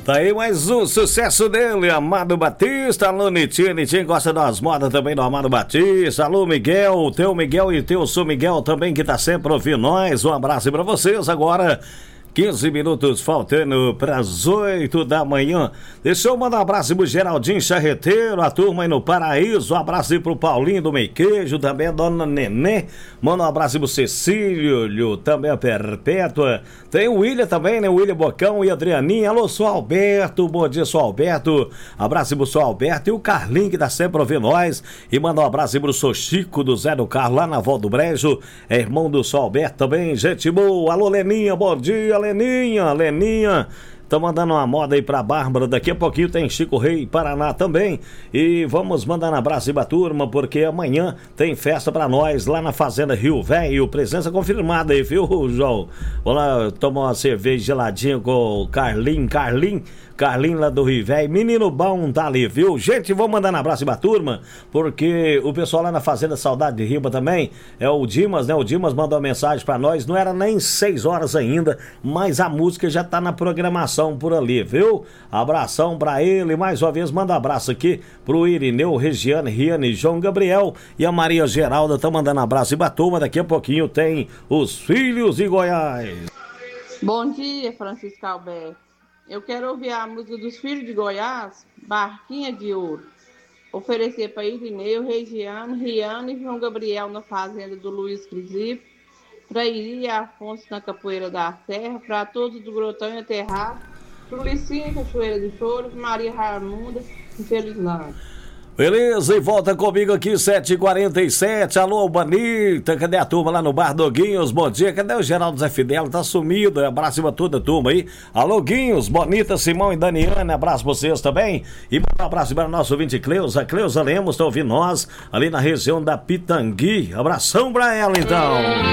Tá aí mais um sucesso dele, Amado Batista. Alô, Nitinho gosta das modas também do Amado Batista. Alô, Miguel, teu Miguel e teu Sou Miguel também, que tá sempre ouvindo nós. Um abraço pra vocês agora. 15 minutos faltando para as 8 da manhã. Deixa eu mandar um abraço pro Geraldinho Charreteiro, a turma aí no Paraíso. Um abraço aí pro Paulinho do Meio Queijo, também a dona Nenê. Manda um abraço pro Cecílio, também a Perpétua. Tem o William também, né? O William Bocão e a Adrianinha. Alô, sou Alberto. Bom dia, sou Alberto. Abraço pro sou Alberto e o Carlinho, que tá sempre ouvindo nós. E manda um abraço pro sou Chico do Zé do Carro, lá na Volta do Brejo. É irmão do sou Alberto também, gente boa. Alô, Leninha, bom dia. Leninha, tá mandando uma moda aí pra Bárbara. Daqui a pouquinho tem Chico Rei, Paraná também. E vamos mandar um abraço aí pra turma, porque amanhã tem festa pra nós lá na Fazenda Rio Velho. Presença confirmada aí, viu, João? Vou lá tomar uma cerveja geladinha com o Carlinho lá do Rio Velho. Menino bom tá ali, viu? Gente, vou mandar um abraço pra turma, porque o pessoal lá na Fazenda Saudade de Riba também, é o Dimas, né? O Dimas mandou uma mensagem pra nós, não era nem 6 horas ainda, mas a música já tá na programação por ali, viu? Abração pra ele, mais uma vez, manda um abraço aqui pro Irineu, Regiane, Riane, João Gabriel e a Maria Geralda, tá mandando um abraço pra turma. Daqui a pouquinho tem os Filhos de Goiás. Bom dia, Francisco Alberto. Eu quero ouvir a música dos Filhos de Goiás, Barquinha de Ouro. Oferecer para Irineu, Regiane, Riane e João Gabriel na fazenda do Luiz Crisipo, para Iri e Afonso na Capoeira da Serra, para todos do Grotão e Aterrado, para Licinha, Cachoeira do Choro, Maria Raimunda e Felizlândia. Beleza, e volta comigo aqui, 7h47. Alô, Bonita, cadê a turma lá no Bar do Guinhos? Bom dia, cadê o Geraldo Zé Fidel? Tá sumido, abraço pra toda a turma aí. Alô, Guinhos, Bonita, Simão e Daniane, abraço pra vocês também. E um abraço para o nosso ouvinte Cleusa Lemos, tá ouvindo nós ali na região da Pitangui. Abração pra ela, então.